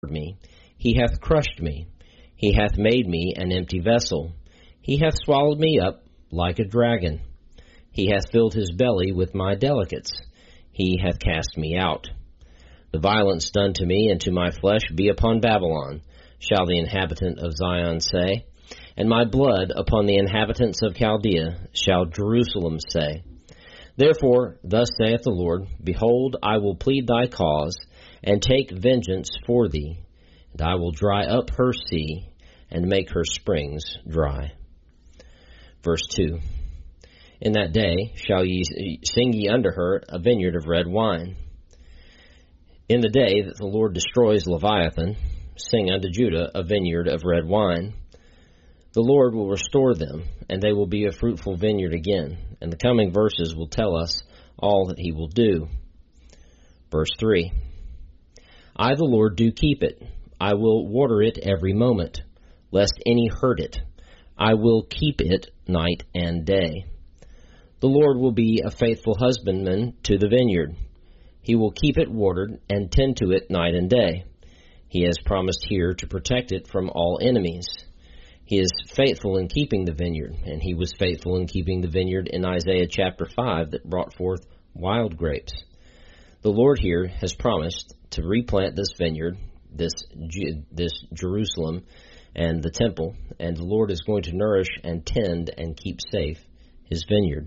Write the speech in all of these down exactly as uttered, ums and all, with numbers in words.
me. He hath crushed me. He hath made me an empty vessel. He hath swallowed me up like a dragon. He hath filled his belly with my delicates. He hath cast me out. The violence done to me and to my flesh be upon Babylon, shall the inhabitant of Zion say. And my blood upon the inhabitants of Chaldea, shall Jerusalem say. Therefore, thus saith the Lord, Behold, I will plead thy cause, and take vengeance for thee, and I will dry up her sea, and make her springs dry. Verse two. In that day shall ye sing ye unto her a vineyard of red wine. In the day that the Lord destroys Leviathan, sing unto Judah a vineyard of red wine. The Lord will restore them, and they will be a fruitful vineyard again. And the coming verses will tell us all that he will do. Verse three. I, the Lord, do keep it. I will water it every moment, lest any hurt it. I will keep it night and day. The Lord will be a faithful husbandman to the vineyard. He will keep it watered and tend to it night and day. He has promised here to protect it from all enemies. He is faithful in keeping the vineyard, and he was faithful in keeping the vineyard in Isaiah chapter five that brought forth wild grapes. The Lord here has promised to replant this vineyard, this this Jerusalem, and the temple, and the Lord is going to nourish and tend and keep safe his vineyard.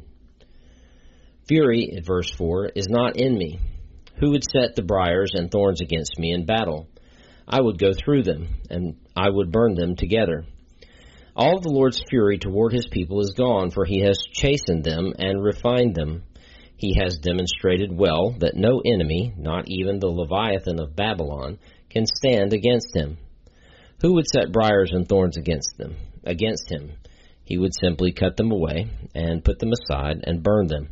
Fury, at verse four, is not in me. Who would set the briars and thorns against me in battle? I would go through them, and I would burn them together. All the Lord's fury toward his people is gone, for he has chastened them and refined them. He has demonstrated well that no enemy, not even the Leviathan of Babylon, can stand against him. Who would set briars and thorns against them, against him? He would simply cut them away and put them aside and burn them.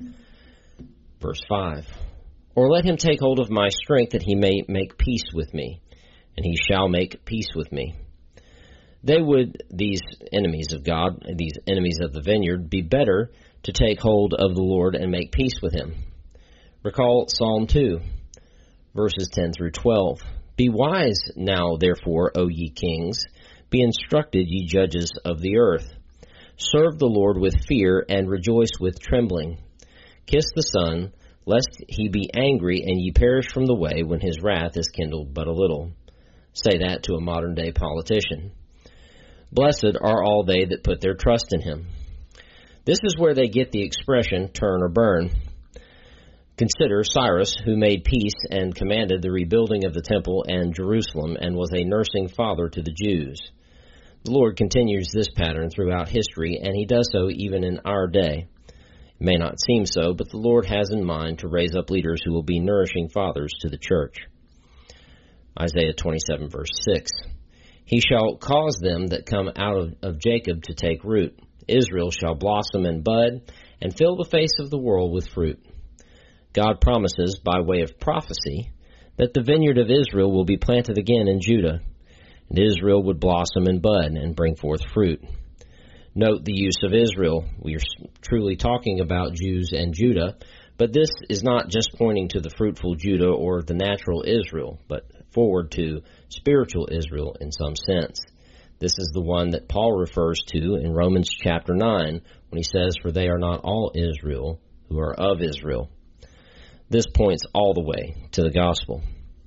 Verse five. Or let him take hold of my strength that he may make peace with me, and he shall make peace with me. They would, these enemies of God, these enemies of the vineyard, be better to take hold of the Lord and make peace with him. Recall Psalm two, verses ten through twelve. Be wise now, therefore, O ye kings. Be instructed, ye judges of the earth. Serve the Lord with fear and rejoice with trembling. Kiss the Son, lest he be angry and ye perish from the way when his wrath is kindled but a little. Say that to a modern-day politician. Blessed are all they that put their trust in him. This is where they get the expression, turn or burn. Consider Cyrus, who made peace and commanded the rebuilding of the temple and Jerusalem, and was a nursing father to the Jews. The Lord continues this pattern throughout history, and he does so even in our day. It may not seem so, but the Lord has in mind to raise up leaders who will be nourishing fathers to the church. Isaiah twenty-seven, verse six. He shall cause them that come out of, of Jacob to take root. Israel shall blossom and bud, and fill the face of the world with fruit. God promises, by way of prophecy, that the vineyard of Israel will be planted again in Judah, and Israel would blossom and bud and bring forth fruit. Note the use of Israel. We are truly talking about Jews and Judah, but this is not just pointing to the fruitful Judah or the natural Israel, but forward to spiritual Israel in some sense. This is the one that Paul refers to in Romans chapter nine when he says, For they are not all Israel who are of Israel. This points all the way to the gospel.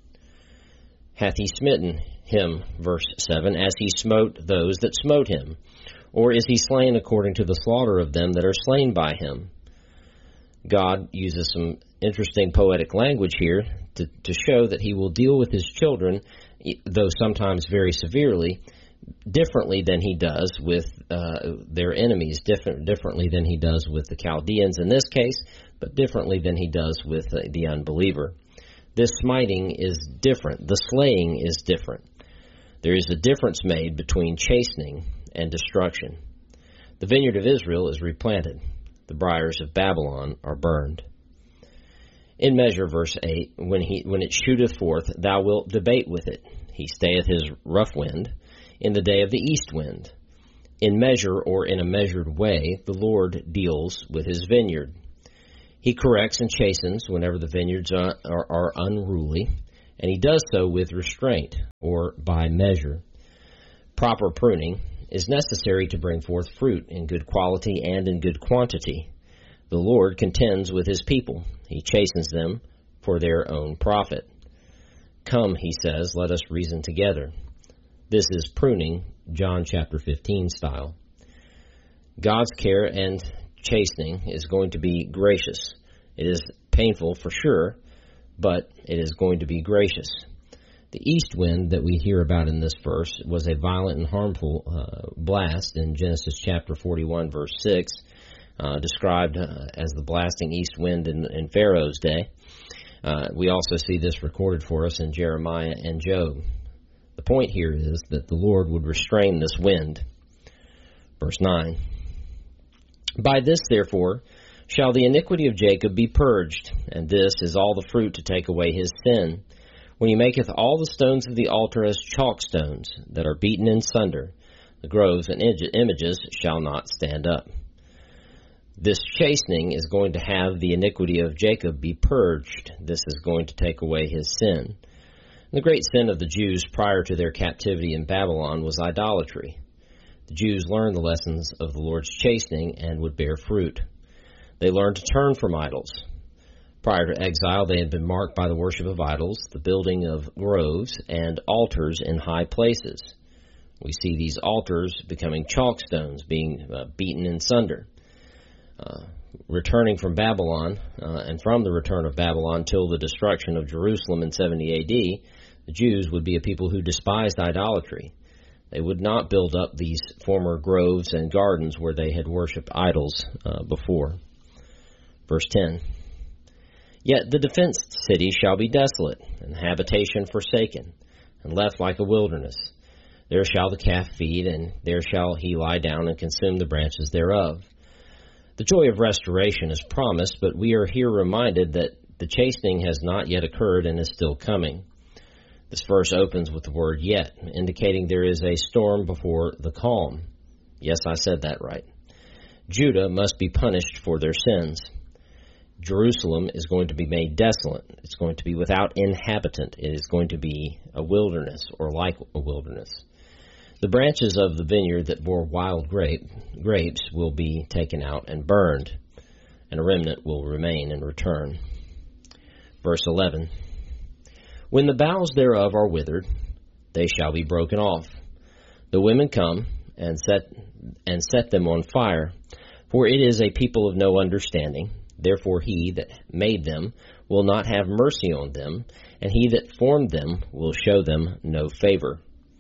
Hath he smitten him, verse seven, as he smote those that smote him? Or is he slain according to the slaughter of them that are slain by him? God uses some interesting poetic language here to, to show that he will deal with his children, though sometimes very severely, differently than he does with uh, their enemies, different, differently than he does with the Chaldeans in this case, but differently than he does with uh, the unbeliever. This smiting is different. The slaying is different. There is a difference made between chastening and destruction. The vineyard of Israel is replanted. The briars of Babylon are burned. In measure, verse eight, when he when it shooteth forth, thou wilt debate with it. He stayeth his rough wind in the day of the east wind. In measure, or in a measured way, the Lord deals with his vineyard. He corrects and chastens whenever the vineyards are, are, are unruly, and he does so with restraint, or by measure. Proper pruning is necessary to bring forth fruit in good quality and in good quantity. The Lord contends with his people. He chastens them for their own profit. Come, he says, let us reason together. This is pruning, John chapter fifteen style. God's care and chastening is going to be gracious. It is painful for sure, but it is going to be gracious. The east wind that we hear about in this verse was a violent and harmful uh, blast in Genesis chapter forty-one, verse six, uh, described uh, as the blasting east wind in, in Pharaoh's day. Uh, we also see this recorded for us in Jeremiah and Job. The point here is that the Lord would restrain this wind. Verse nine. By this, therefore, shall the iniquity of Jacob be purged, and this is all the fruit to take away his sin, when he maketh all the stones of the altar as chalk stones, that are beaten in sunder. The groves and images shall not stand up. This chastening is going to have the iniquity of Jacob be purged. This is going to take away his sin. The great sin of the Jews prior to their captivity in Babylon was idolatry. The Jews learned the lessons of the Lord's chastening and would bear fruit. They learned to turn from idols. Prior to exile, they had been marked by the worship of idols, the building of groves, and altars in high places. We see these altars becoming chalk stones, being uh, beaten in sunder. Uh, returning from Babylon, uh, and from the return of Babylon till the destruction of Jerusalem in seventy A D, the Jews would be a people who despised idolatry. They would not build up these former groves and gardens where they had worshipped idols uh, before. Verse ten. Yet the defenced city shall be desolate, and habitation forsaken, and left like a wilderness. There shall the calf feed, and there shall he lie down and consume the branches thereof. The joy of restoration is promised, but we are here reminded that the chastening has not yet occurred and is still coming. This verse opens with the word yet, indicating there is a storm before the calm. Yes, I said that right. Judah must be punished for their sins. Jerusalem is going to be made desolate. It's going to be without inhabitant. It is going to be a wilderness, or like a wilderness. The branches of the vineyard that bore wild grape, grapes will be taken out and burned, and a remnant will remain and return. Verse eleven. When the boughs thereof are withered, they shall be broken off. The women come and set and set them on fire, for it is a people of no understanding. Therefore he that made them will not have mercy on them, and he that formed them will show them no favor.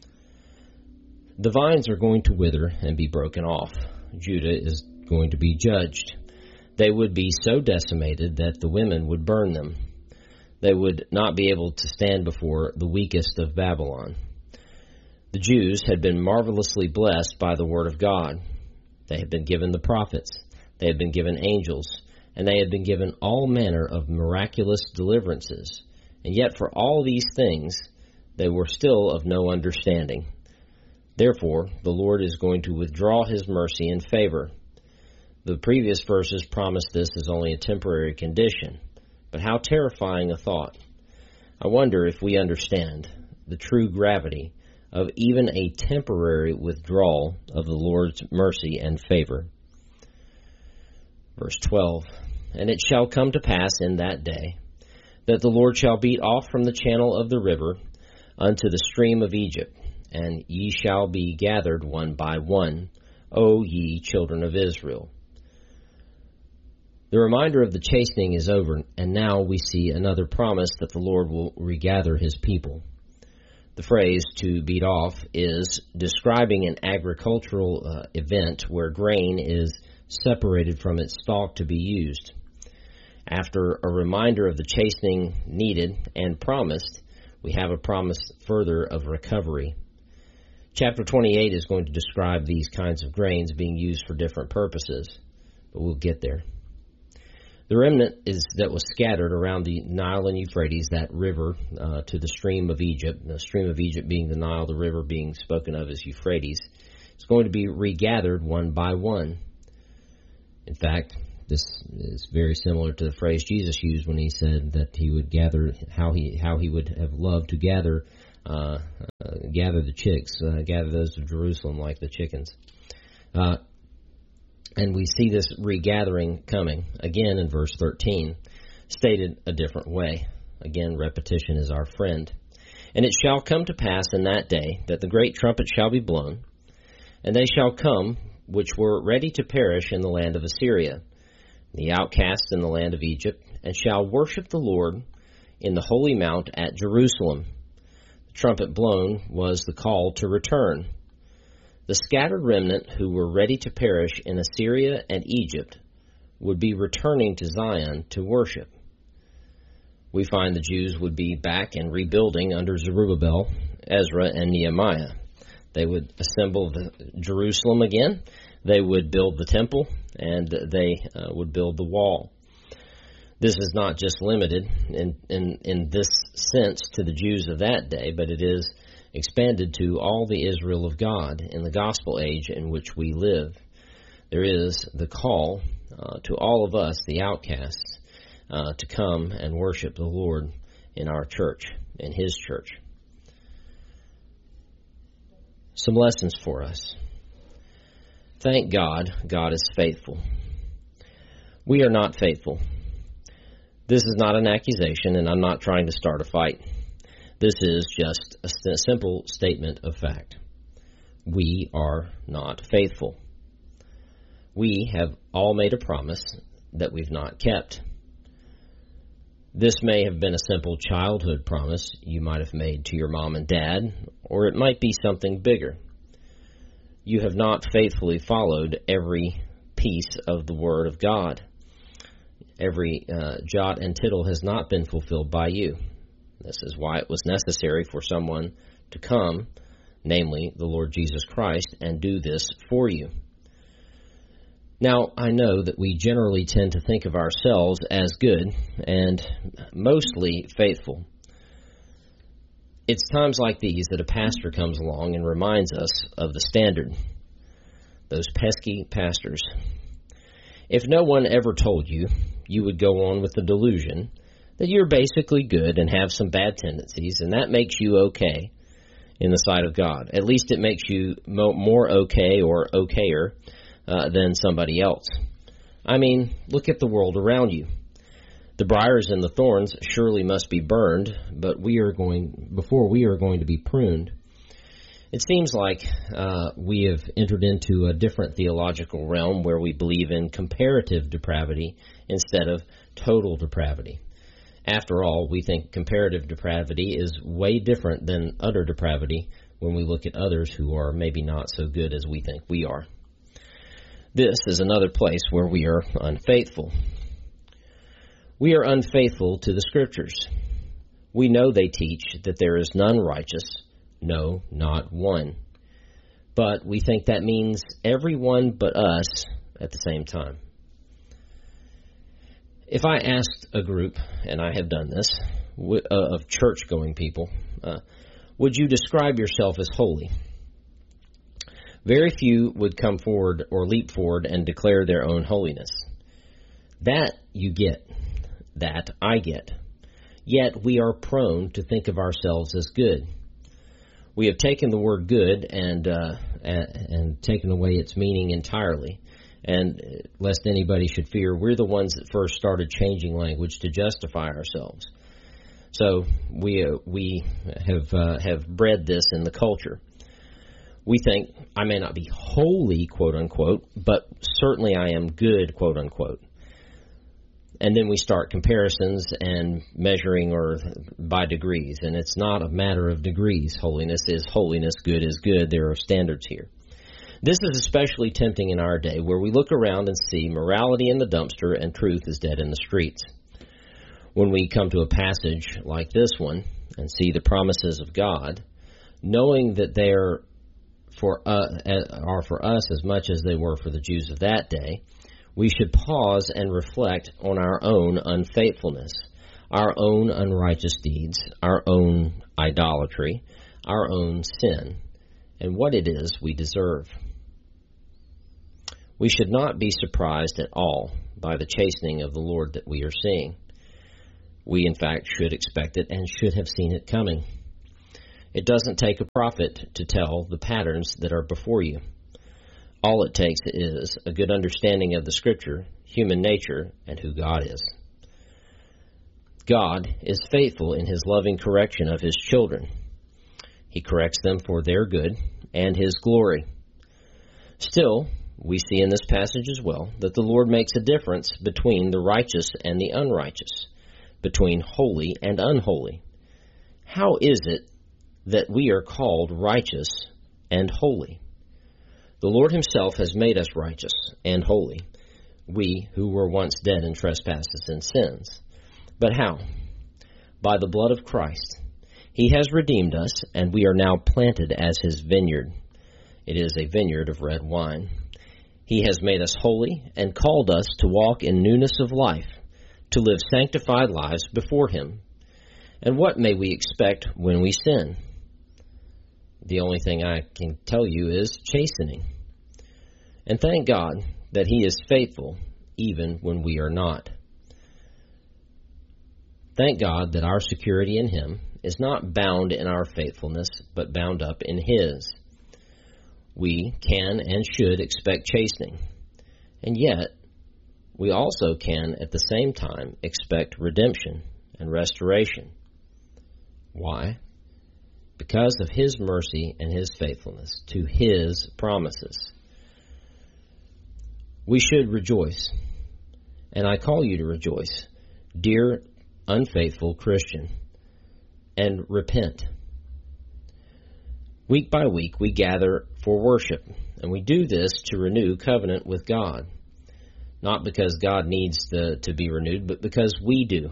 The vines are going to wither and be broken off. Judah is going to be judged. They would be so decimated that the women would burn them. They would not be able to stand before the weakest of Babylon. The Jews had been marvelously blessed by the word of God. They had been given the prophets. They had been given angels. And they had been given all manner of miraculous deliverances. And yet for all these things, they were still of no understanding. Therefore, the Lord is going to withdraw his mercy and favor. The previous verses promised this as only a temporary condition. But how terrifying a thought. I wonder if we understand the true gravity of even a temporary withdrawal of the Lord's mercy and favor. Verse twelve. And it shall come to pass in that day, that the Lord shall beat off from the channel of the river unto the stream of Egypt, and ye shall be gathered one by one, O ye children of Israel. The reminder of the chastening is over, and now we see another promise that the Lord will regather his people. The phrase to beat off is describing an agricultural uh, event where grain is separated from its stalk to be used. After a reminder of the chastening needed and promised, we have a promise further of recovery. Chapter twenty-eight is going to describe these kinds of grains being used for different purposes, but we'll get there. The remnant is that was scattered around the Nile and Euphrates, that river uh, to the stream of Egypt, the stream of Egypt being the Nile, the river being spoken of as Euphrates. It's going to be regathered one by one. In fact, This is very similar to the phrase Jesus used when he said that he would gather, how he how he would have loved to gather uh, uh, gather the chicks, uh, gather those of Jerusalem like the chickens. Uh, and we see this regathering coming again in verse thirteen, stated a different way. Again, repetition is our friend. And it shall come to pass in that day that the great trumpet shall be blown, and they shall come which were ready to perish in the land of Assyria, the outcasts in the land of Egypt, and shall worship the Lord in the holy mount at Jerusalem. The trumpet blown was the call to return. The scattered remnant who were ready to perish in Assyria and Egypt would be returning to Zion to worship. We find the Jews would be back and rebuilding under Zerubbabel, Ezra, and Nehemiah. They would assemble the Jerusalem again, they would build the temple, and they uh, would build the wall. This is not just limited in, in, in this sense to the Jews of that day, but it is expanded to all the Israel of God in the gospel age in which we live. There is the call uh, to all of us, the outcasts, uh, to come and worship the Lord in our church, in His church. Some lessons for us. Thank God, God is faithful. We are not faithful. This is not an accusation, and I'm not trying to start a fight. This is just a st- simple statement of fact. We are not faithful. We have all made a promise that we've not kept. This may have been a simple childhood promise you might have made to your mom and dad, or it might be something bigger. You have not faithfully followed every piece of the Word of God. Every uh, jot and tittle has not been fulfilled by you. This is why it was necessary for someone to come, namely the Lord Jesus Christ, and do this for you. Now, I know that we generally tend to think of ourselves as good and mostly faithful. It's times like these that a pastor comes along and reminds us of the standard. Those pesky pastors. If no one ever told you, you would go on with the delusion that you're basically good and have some bad tendencies, and that makes you okay in the sight of God. At least it makes you mo- more okay or okayer uh, than somebody else. I mean, look at the world around you. The briars and the thorns surely must be burned, but we are going before we are going to be pruned. It seems like uh, we have entered into a different theological realm where we believe in comparative depravity instead of total depravity. After all, we think comparative depravity is way different than utter depravity when we look at others who are maybe not so good as we think we are. This is another place where we are unfaithful. We are unfaithful to the Scriptures. We know they teach that there is none righteous, no, not one. But we think that means everyone but us at the same time. If I asked a group, and I have done this, of church-going people, uh, would you describe yourself as holy? Very few would come forward or leap forward and declare their own holiness. That you get. That I get. Yet we are prone to think of ourselves as good. We have taken the word good and uh, and, and taken away its meaning entirely. And lest anybody should fear, we're the ones that first started changing language to justify ourselves. So we uh, we have uh, have bred this in the culture. We think I may not be holy, quote unquote, but certainly I am good, quote unquote. And then we start comparisons and measuring or by degrees. And it's not a matter of degrees. Holiness is holiness. Good is good. There are standards here. This is especially tempting in our day where we look around and see morality in the dumpster and truth is dead in the streets. When we come to a passage like this one and see the promises of God, knowing that they are for, uh, are for us as much as they were for the Jews of that day, we should pause and reflect on our own unfaithfulness, our own unrighteous deeds, our own idolatry, our own sin, and what it is we deserve. We should not be surprised at all by the chastening of the Lord that we are seeing. We, in fact, should expect it and should have seen it coming. It doesn't take a prophet to tell the patterns that are before you. All it takes is a good understanding of the Scripture, human nature, and who God is. God is faithful in His loving correction of His children. He corrects them for their good and His glory. Still, we see in this passage as well that the Lord makes a difference between the righteous and the unrighteous, between holy and unholy. How is it that we are called righteous and holy? The Lord Himself has made us righteous and holy, we who were once dead in trespasses and sins. But how? By the blood of Christ. He has redeemed us, and we are now planted as His vineyard. It is a vineyard of red wine. He has made us holy and called us to walk in newness of life, to live sanctified lives before Him. And what may we expect when we sin? The only thing I can tell you is chastening. And thank God that He is faithful even when we are not. Thank God that our security in Him is not bound in our faithfulness, but bound up in His. We can and should expect chastening, and yet we also can at the same time expect redemption and restoration. Why? Because of His mercy and His faithfulness to His promises. We should rejoice, and I call you to rejoice, dear unfaithful Christian, and repent. Week by week we gather for worship, and we do this to renew covenant with God. Not because God needs to, to be renewed, but because we do.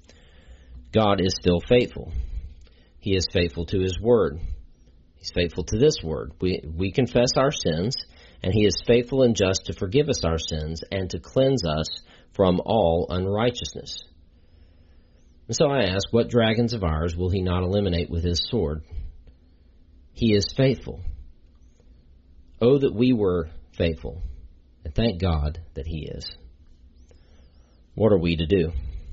God is still faithful. He is faithful to His word. He's faithful to this word. We, we confess our sins, and He is faithful and just to forgive us our sins and to cleanse us from all unrighteousness. And so I ask, what dragons of ours will He not eliminate with His sword? He is faithful. Oh, that we were faithful. And thank God that He is. What are we to do?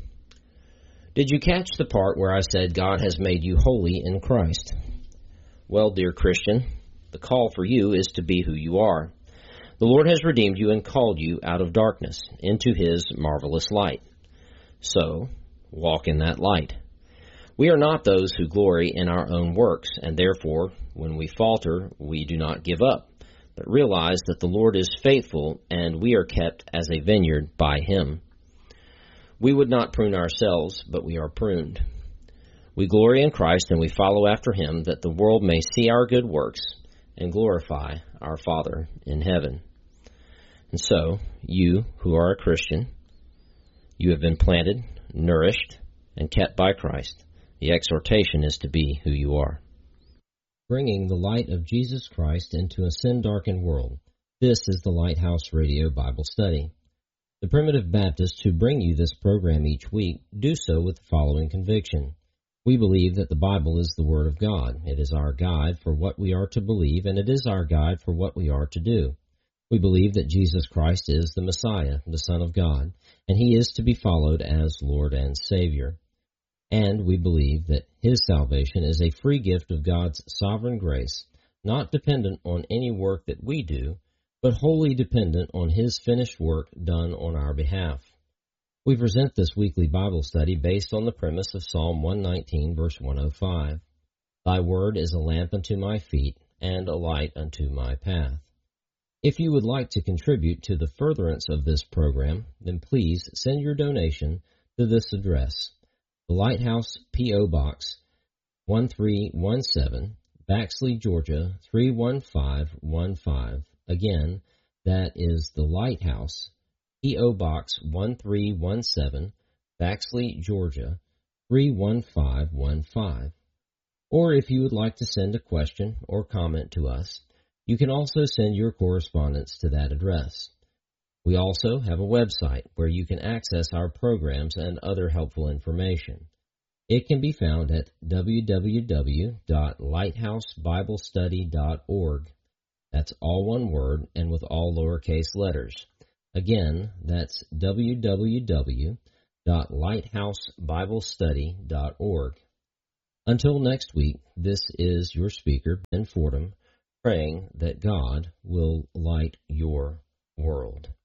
Did you catch the part where I said God has made you holy in Christ? Well, dear Christian, the call for you is to be who you are. The Lord has redeemed you and called you out of darkness into His marvelous light. So, walk in that light. We are not those who glory in our own works, and therefore, when we falter, we do not give up, but realize that the Lord is faithful and we are kept as a vineyard by Him. We would not prune ourselves, but we are pruned. We glory in Christ and we follow after Him, that the world may see our good works and glorify our Father in heaven. And so, you who are a Christian, you have been planted, nourished, and kept by Christ. The exhortation is to be who you are. Bringing the light of Jesus Christ into a sin-darkened world. This is the Lighthouse Radio Bible Study. The Primitive Baptists who bring you this program each week do so with the following conviction. We believe that the Bible is the Word of God. It is our guide for what we are to believe, and it is our guide for what we are to do. We believe that Jesus Christ is the Messiah, the Son of God, and He is to be followed as Lord and Savior. And we believe that His salvation is a free gift of God's sovereign grace, not dependent on any work that we do, but wholly dependent on His finished work done on our behalf. We present this weekly Bible study based on the premise of Psalm one nineteen, verse one oh five. Thy word is a lamp unto my feet, and a light unto my path. If you would like to contribute to the furtherance of this program, then please send your donation to this address. The Lighthouse P O. Box one three one seven, Baxley, Georgia three one five one five. Again, that is the Lighthouse P O. Box one three one seven, Baxley, Georgia three one five one five. Or if you would like to send a question or comment to us, you can also send your correspondence to that address. We also have a website where you can access our programs and other helpful information. It can be found at w w w dot lighthouse bible study dot org. That's all one word and with all lowercase letters. Again, that's w w w dot lighthouse bible study dot org. Until next week, this is your speaker, Ben Fordham, praying that God will light your world.